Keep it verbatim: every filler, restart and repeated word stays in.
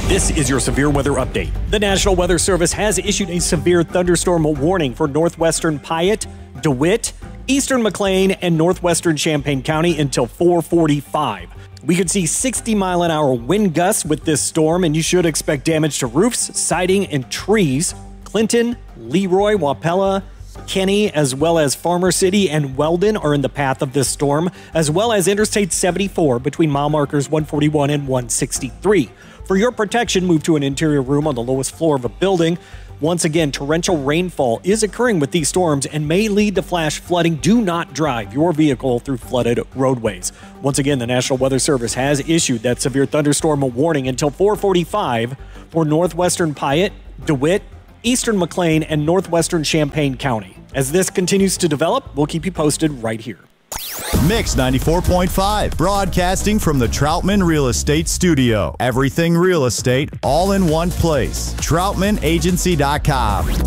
This is your severe weather update. The National Weather Service has issued a severe thunderstorm warning for northwestern Piatt, DeWitt, eastern McLean, and northwestern Champaign County until four forty-five. We could see sixty mile an hour wind gusts with this storm, and you should expect damage to roofs, siding, and trees. Clinton, Leroy, Wapella, Kenny, as well as Farmer City and Weldon are in the path of this storm, as well as Interstate seventy-four between mile markers one forty-one and one sixty-three. For your protection, move to an interior room on the lowest floor of a building. Once again, torrential rainfall is occurring with these storms and may lead to flash flooding. Do not drive your vehicle through flooded roadways. Once again, the National Weather Service has issued that severe thunderstorm warning until four forty-five for northwestern Piatt, DeWitt, eastern McLean, and northwestern Champaign County. As this continues to develop, we'll keep you posted right here. Mix ninety-four point five, broadcasting from the Troutman Real Estate Studio. Everything real estate, all in one place. Troutman Agency dot com.